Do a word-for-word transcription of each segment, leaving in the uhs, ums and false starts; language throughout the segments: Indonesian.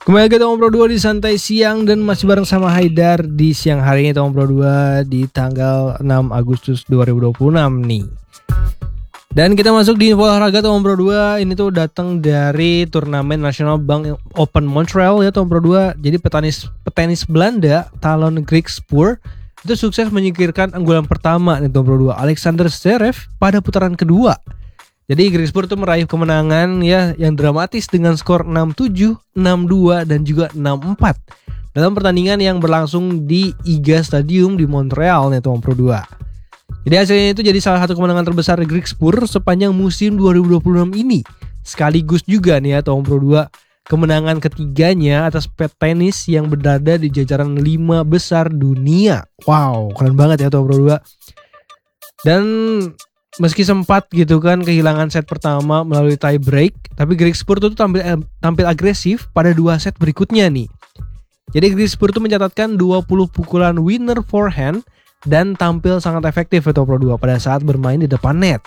Kembali lagi Tom Pro dua di Santai Siang dan masih bareng sama Haidar di siang hari ini Tom Pro dua di tanggal enam Agustus dua ribu dua puluh enam nih. Dan kita masuk di info olahraga Tom Pro dua. Ini tuh datang dari turnamen National Bank Open Montreal ya Tom Pro dua. Jadi petenis petenis Belanda Talon Griekspoor itu sukses menyingkirkan unggulan pertama nih Tom Pro dua, Alexander Zverev pada putaran kedua. Jadi Griekspoor tuh meraih kemenangan ya yang dramatis dengan skor enam tujuh, enam dua dan juga enam empat dalam pertandingan yang berlangsung di I G A Stadium di Montreal nih Tom Pro dua. Jadi hasilnya itu jadi salah satu kemenangan terbesar Griekspoor sepanjang musim dua ribu dua puluh enam ini. Sekaligus juga nih ya Tom Pro dua kemenangan ketiganya atas petenis yang berada di jajaran lima besar dunia. Wow, keren banget ya Tom Pro dua. Dan meski sempat gitu kan kehilangan set pertama melalui tie break, tapi Griekspoor tuh tampil tampil agresif pada dua set berikutnya nih. Jadi Griekspoor tuh mencatatkan dua puluh pukulan winner forehand dan tampil sangat efektif ya Tom Pro dua pada saat bermain di depan net.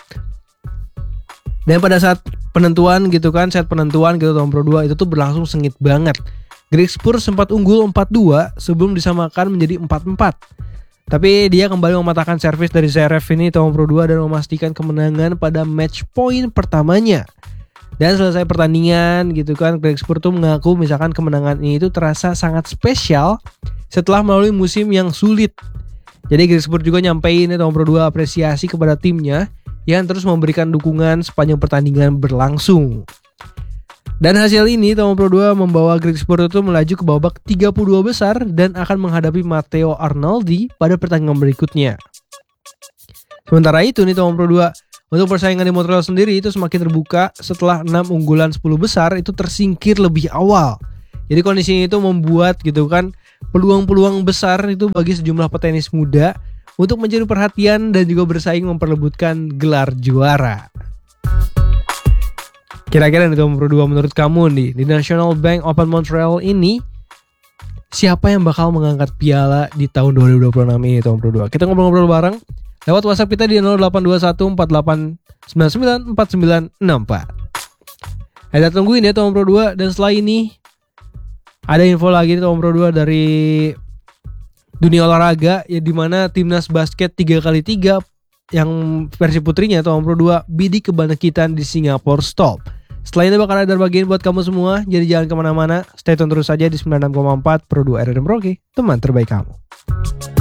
Dan pada saat penentuan gitu kan, set penentuan gitu Tom Pro dua itu tuh berlangsung sengit banget. Griekspoor sempat unggul empat dua sebelum disamakan menjadi empat empat. Tapi dia kembali mematahkan servis dari Zverev ini Tom Pro dua dan memastikan kemenangan pada match point pertamanya. Dan selesai pertandingan gitu kan, Griekspoor tuh mengaku misalkan kemenangan ini itu terasa sangat spesial setelah melalui musim yang sulit. Jadi Griekspoor juga nyampein ya Tom Pro dua apresiasi kepada timnya yang terus memberikan dukungan sepanjang pertandingan berlangsung. Dan hasil ini Tom Pro dua membawa Griekspoor itu melaju ke babak tiga puluh dua besar dan akan menghadapi Matteo Arnoldi pada pertandingan berikutnya. Sementara itu nih Tom Pro dua, untuk persaingan di Montreal sendiri itu semakin terbuka setelah enam unggulan sepuluh besar itu tersingkir lebih awal. Jadi kondisi itu membuat gitu kan peluang-peluang besar itu bagi sejumlah petenis muda untuk mencuri perhatian dan juga bersaing memperebutkan gelar juara. Kira-kira nih Tom Pro dua menurut kamu nih di National Bank Open Montreal ini siapa yang bakal mengangkat piala di tahun dua ribu dua puluh enam ini Tom Pro dua? Kita ngobrol-ngobrol bareng lewat WhatsApp kita di nol delapan dua satu empat delapan sembilan sembilan empat sembilan enam empat. Ada tungguin ya Tom Pro dua, dan setelah ini ada info lagi nih Tom Pro dua dari dunia olahraga ya, di mana timnas basket tiga kali tiga yang versi putrinya Tom Pro dua bidik kebangkitan di Singapore stop. Setelah ini bakal ada bagian buat kamu semua, jadi jangan kemana-mana, stay tune terus saja di sembilan puluh enam koma empat Pro dua R R M Rocky, teman terbaik kamu.